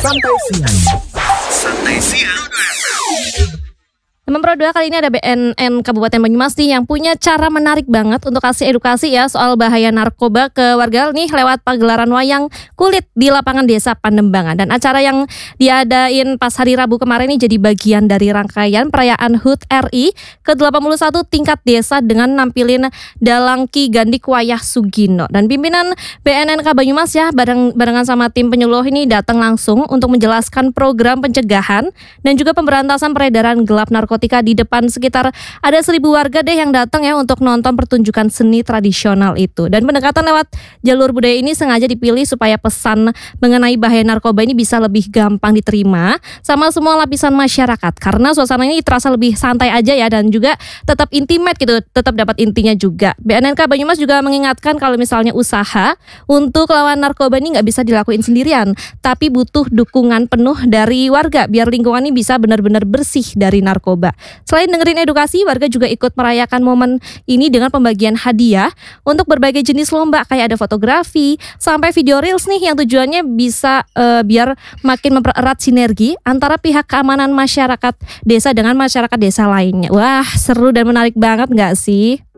Santai Siang. Santai Siang. Teman Pro 2, kali ini ada BNN Kabupaten Banyumas nih yang punya cara menarik banget untuk kasih edukasi ya soal bahaya narkoba ke warga nih lewat pagelaran wayang kulit di lapangan desa Pandembangan. Dan acara yang diadain pas hari Rabu kemarin ini jadi bagian dari rangkaian perayaan HUT RI ke-81 tingkat desa dengan nampilin dalang Ki Gandik Wayah Sugino. Dan pimpinan BNN Banyumas ya barengan sama tim penyuluh ini datang langsung untuk menjelaskan program pencegahan dan juga pemberantasan peredaran gelap narkotika di depan sekitar ada 1.000 warga deh yang datang ya untuk nonton pertunjukan seni tradisional itu. Dan pendekatan lewat jalur budaya ini sengaja dipilih supaya pesan mengenai bahaya narkoba ini bisa lebih gampang diterima sama semua lapisan masyarakat, karena suasana ini terasa lebih santai aja ya, dan juga tetap intimate gitu, tetap dapat intinya juga. BNNK Banyumas juga mengingatkan kalau misalnya usaha untuk lawan narkoba ini nggak bisa dilakuin sendirian, tapi butuh dukungan penuh dari warga biar lingkungan ini bisa benar-benar bersih dari narkoba. Selain dengerin edukasi, warga juga ikut merayakan momen ini dengan pembagian hadiah untuk berbagai jenis lomba, kayak ada fotografi sampai video reels nih yang tujuannya bisa biar makin mempererat sinergi antara pihak keamanan masyarakat desa dengan masyarakat desa lainnya. Wah, seru dan menarik banget nggak sih?